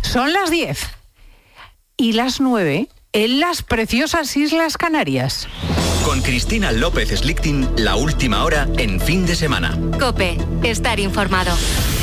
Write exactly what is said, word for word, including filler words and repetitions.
Son las diez y las nueve en las preciosas Islas Canarias. Con Cristina López Slichting, la última hora en fin de semana. COPE, estar informado.